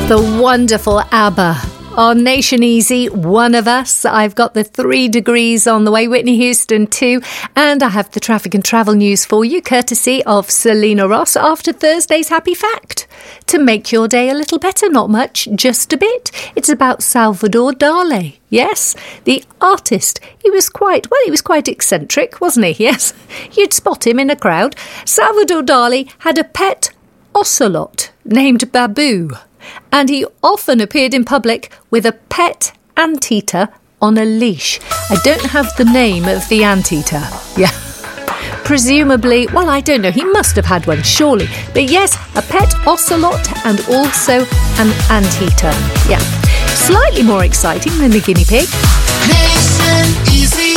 The wonderful ABBA. On Nation Easy, One of Us. I've got the 3 degrees on the way, Whitney Houston too. And I have the traffic and travel news for you, courtesy of Selena Ross after Thursday's Happy Fact. To make your day a little better, not much, just a bit. It's about Salvador Dali. Yes, the artist. He was quite eccentric, wasn't he? Yes, you'd spot him in a crowd. Salvador Dali had a pet ocelot named Babu. And he often appeared in public with a pet anteater on a leash. I don't have the name of the anteater. Yeah. Presumably, well, I don't know, he must have had one, surely. But yes, a pet ocelot and also an anteater. Yeah. Slightly more exciting than the guinea pig. Nation Easy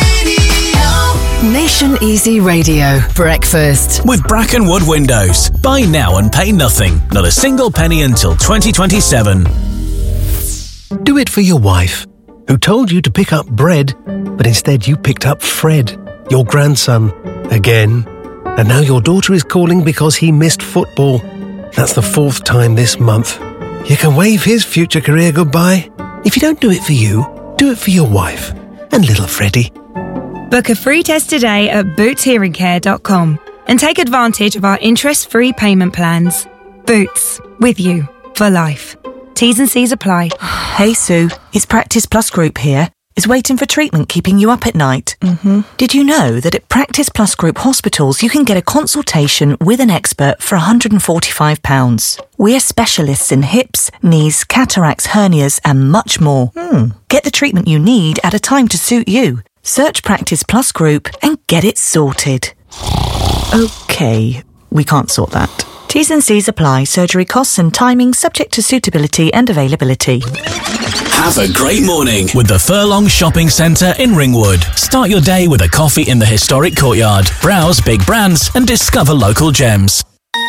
Radio. Nation Easy Radio. Breakfast. With Brackenwood Windows. Buy now and pay nothing. Not a single penny until 2027. Do it for your wife, who told you to pick up bread, but instead you picked up Fred, your grandson, again. And now your daughter is calling because he missed football. That's the 4th time this month. You can wave his future career goodbye. If you don't do it for you, do it for your wife and little Freddie. Book a free test today at bootshearingcare.com and take advantage of our interest-free payment plans. Boots, with you for life. T's and C's apply. Hey Sue, it's Practice Plus Group here. Is waiting for treatment keeping you up at night? Did you know that at Practice Plus Group hospitals you can get a consultation with an expert for £145? We're specialists in hips, knees, cataracts, hernias and much more. Get the treatment you need at a time to suit you. Search Practice Plus Group and get it sorted. OK, we can't sort that. T's and C's apply. Surgery costs and timing subject to suitability and availability. Have a great morning with the Furlong Shopping Centre in Ringwood. Start your day with a coffee in the historic courtyard. Browse big brands and discover local gems.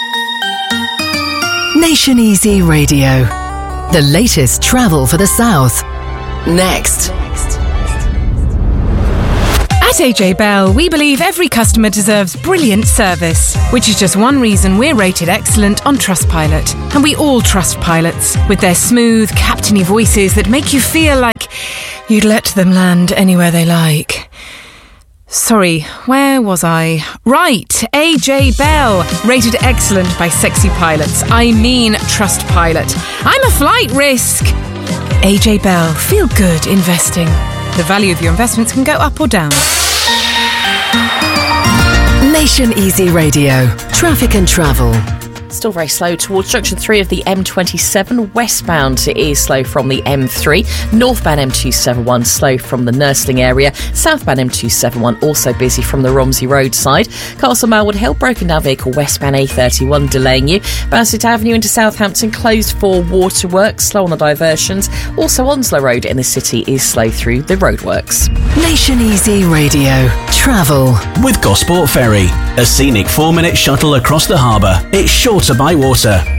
Nation Easy Radio. The latest travel for the South. Next. At AJ Bell, we believe every customer deserves brilliant service, which is just one reason we're rated excellent on Trustpilot. And we all trust pilots, with their smooth, captainy voices that make you feel like you'd let them land anywhere they like. Sorry, where was I? Right, AJ Bell, rated excellent by sexy pilots. I mean Trustpilot. I'm a flight risk. AJ Bell, feel good investing. The value of your investments can go up or down. Nation Easy Radio. Traffic and travel. Still very slow towards junction 3 of the M27. Westbound it is slow from the M3. Northbound M271 slow from the Nursling area. Southbound M271 also busy from the Romsey Road side. Castle Malwood Hill, broken down vehicle westbound A31 delaying you. Bassett Avenue into Southampton closed for waterworks, slow on the diversions. Also Onslow Road in the city is slow through the roadworks. Nation Easy Radio. Travel. With Gosport Ferry, a scenic 4-minute shuttle across the harbour. It's shorter by water.